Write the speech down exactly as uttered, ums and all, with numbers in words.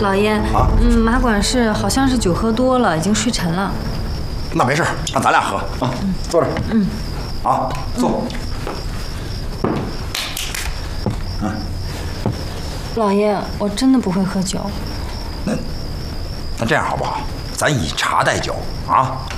老爷，啊，嗯，马管事好像是酒喝多了，已经睡沉了。 那没事，让咱俩喝啊。嗯，坐这儿。嗯，啊，坐。 嗯。老爷，我真的不会喝酒。 那，那这样好不好？咱以茶代酒啊。